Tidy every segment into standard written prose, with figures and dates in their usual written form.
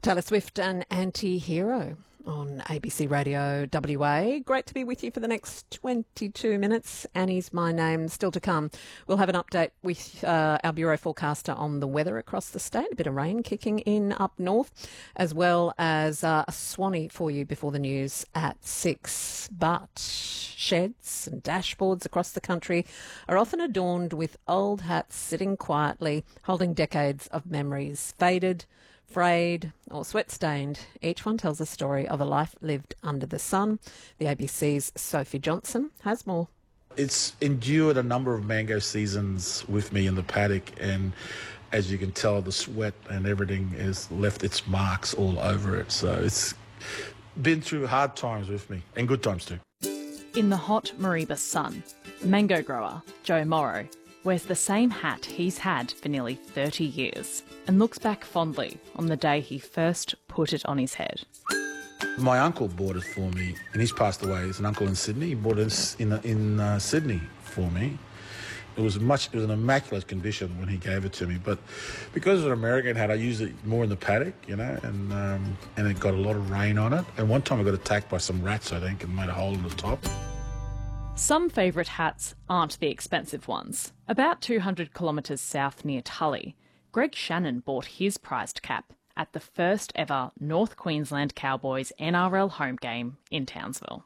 Taylor Swift and Anti-Hero on ABC Radio WA. Great to be with you for the next 22 minutes. Annie's my name. Still to come, we'll have an update with our Bureau forecaster on the weather across the state. A bit of rain kicking in up north, as well as a Swanee for you before the news at 6. But sheds and dashboards across the country are often adorned with old hats sitting quietly, holding decades of memories, faded, frayed or sweat-stained. Each one tells a story of a life lived under the sun. The ABC's Sophie Johnson has more. It's endured a number of mango seasons with me in the paddock, and as you can tell, the sweat and everything has left its marks all over it. So it's been through hard times with me, and good times too. In the hot Mareeba sun, mango grower Joe Morrow wears the same hat he's had for nearly 30 years and looks back fondly on the day he first put it on his head. My uncle bought it for me, and he's passed away. He's an uncle in Sydney. He bought it in Sydney for me. It was an immaculate condition when he gave it to me, but because it's an American hat, I use it more in the paddock, and it got a lot of rain on it. And one time I got attacked by some rats, I think, and made a hole in the top. Some favourite hats aren't the expensive ones. About 200 kilometres south near Tully, Greg Shannon bought his prized cap at the first ever North Queensland Cowboys NRL home game in Townsville.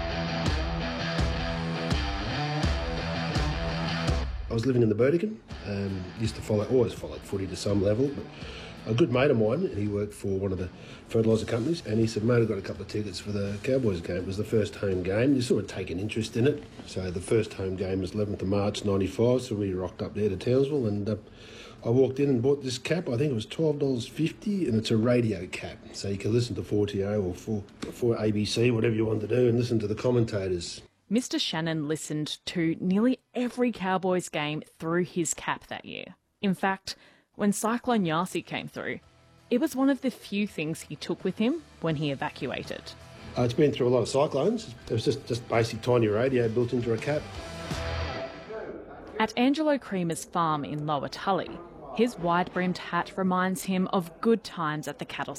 I was living in the Burdekin, always followed footy to some level, but a good mate of mine, he worked for one of the fertiliser companies, and he said, mate, I've got a couple of tickets for the Cowboys game. It was the first home game. You sort of take an interest in it. So the first home game was 11th of March 95, so we rocked up there to Townsville, and I walked in and bought this cap. I think it was $12.50, and it's a radio cap, so you can listen to 4TO or 4 ABC, whatever you want to do, and listen to the commentators. Mr. Shannon listened to nearly every Cowboys game through his cap that year. In fact, when Cyclone Yasi came through, it was one of the few things he took with him when he evacuated. It's been through a lot of cyclones. It was just basic tiny radio built into a cap. At Angelo Creamer's farm in Lower Tully, his wide-brimmed hat reminds him of good times at the cattle